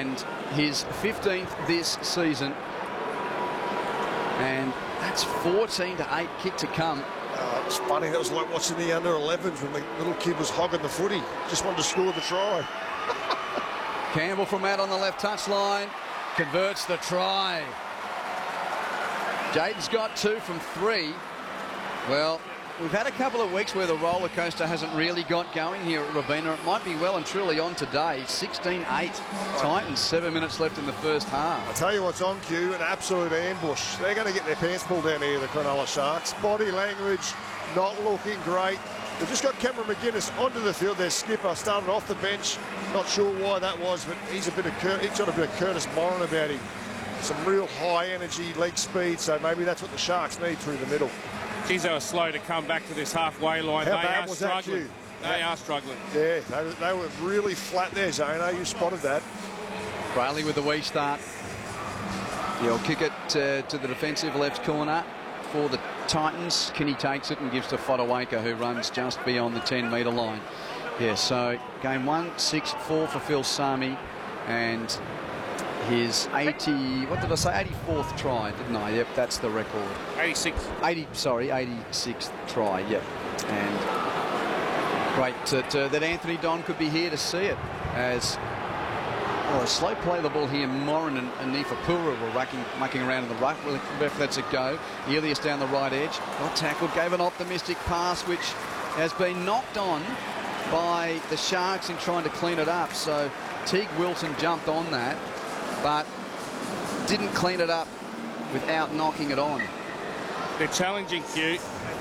and his 15th this season. And that's 14-8 kick to come. It's funny, that was like watching the under-11s when the little kid was hogging the footy. Just wanted to score the try. Campbell from out on the left touchline converts the try. Jayden's got 2 from 3. Well, we've had a couple of weeks where the roller coaster hasn't really got going here at Robina. It might be well and truly on today. 16-8 Titans, 7 minutes left in the first half. I'll tell you what's on cue, an absolute ambush. They're going to get their pants pulled down here, the Cronulla Sharks. Body language not looking great. They've just got Cameron McGuinness onto the field. Their skipper started off the bench. Not sure why that was, but he's got a bit of Curtis Moran about him. Some real high energy, leg speed, so maybe that's what the Sharks need through the middle. Geez, they were slow to come back to this halfway line. How bad was that, Hugh? They are struggling. Yeah, they were really flat there, Zano. You spotted that. Brayley with the wee start. He'll kick it to the defensive left corner for the Titans. Kinney takes it and gives to Fodawaker, who runs just beyond the 10-metre line. Yeah, so game 1, 6-4 for Phil Sami, and his 84th try, didn't I? Yep, that's the record. 86th try, yep. And great that Anthony Don could be here to see it, as a slow play of the ball here. Moran and Nifa Pura were mucking around in the ruck. Well, ref lets it go. Elias down the right edge, got tackled, gave an optimistic pass, which has been knocked on by the Sharks in trying to clean it up. So Teague Wilson jumped on that, but didn't clean it up without knocking it on. They're challenging, Hugh.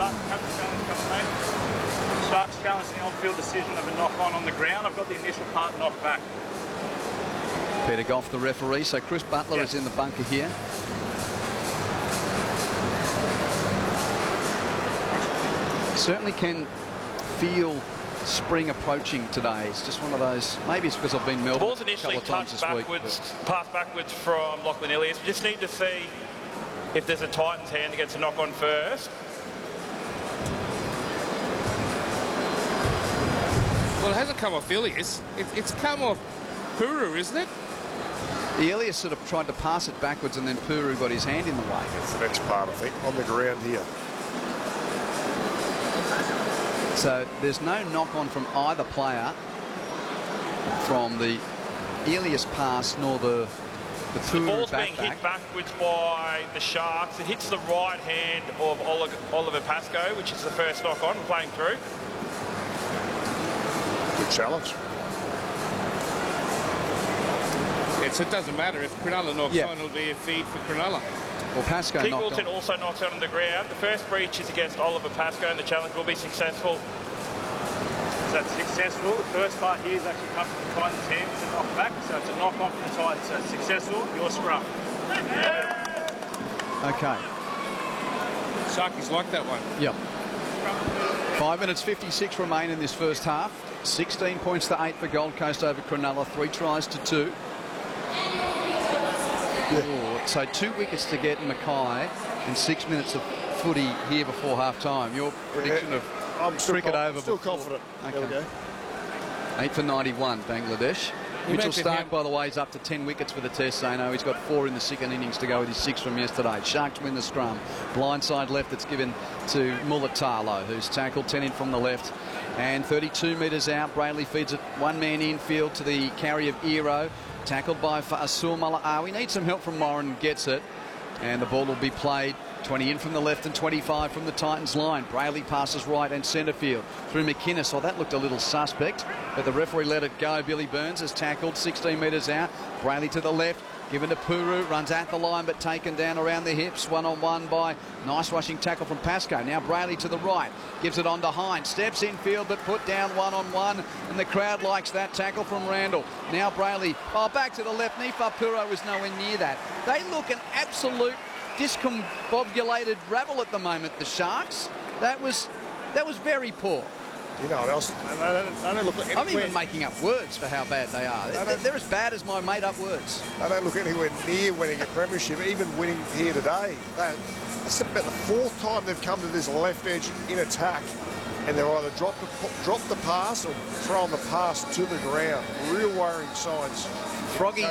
Sharks challenging the on-field decision of a knock-on on the ground. I've got the initial part knocked back. Peter Goff, the referee. So Chris Butler is in the bunker here. Certainly can feel spring approaching today. It's just one of those, maybe it's because I've been Melbourne The ball's initially a couple of times touched this week. passed backwards from Lachlan Ilias. We just need to see if there's a Titans hand against a knock-on first. Well, it hasn't come off Ilias. It's come off Puru, isn't it? Elias sort of tried to pass it backwards, and then Puru got his hand in the way. That's the next part, I think, on the ground here. So there's no knock-on from either player from the Elias pass nor the Puru ball's back. being hit backwards by the Sharks. It hits the right hand of Oliver Pascoe, which is the first knock-on playing through. Good challenge. So it doesn't matter. If Cronulla knocks on, it'll be a feed for Cronulla. Well, Pascoe Teague knocked Wilson on. also knocks out on the ground. The first breach is against Oliver Pascoe, and the challenge will be successful. So that's successful. The first part here is actually come from the Titans' hand. It's a knock back, so it's a knock on from the Titans. So it's successful. Your scrum. Okay. Sharkies like that one. Yep. 5 minutes 56 remain in this first half. 16 points to 8 for Gold Coast over Cronulla. 3 tries to 2. So 2 wickets to get Mackay and 6 minutes of footy here before half-time. Your prediction of cricket over? Still confident. Okay. There we go. 8 for 91, Bangladesh. Mitchell Stark, by the way, is up to 10 wickets for the Test. Zano. He's got 4 in the second innings to go with his 6 from yesterday. Sharks win the scrum. Blindside left, it's given to Mulatalo, who's tackled 10 in from the left. And 32 metres out, Brayley feeds it 1 man infield to the carry of Ero. Tackled by Asul Mala'a. We need some help from Moran, gets it. And the ball will be played 20 in from the left and 25 from the Titans line. Brayley passes right and centre field through McInnes. Oh, that looked a little suspect, but the referee let it go. Billy Burns has tackled 16 metres out. Brayley to the left, given to Puru, runs at the line but taken down around the hips. One-on-one by nice rushing tackle from Pascoe. Now Brayley to the right, gives it on to Hine, steps in field but put down one-on-one, and the crowd likes that tackle from Randall. Now Brayley, back to the left. Nifa Puru was nowhere near that. They look an absolute discombobulated rabble at the moment, the Sharks. That was very poor. You know what else? They don't look like I'm even making up words for how bad they are. They're as bad as my made-up words. They don't look anywhere near winning a premiership, even winning here today. That's about the 4th time they've come to this left edge in attack, and they're either drop the pass or throw the pass to the ground. Real worrying signs. Froggy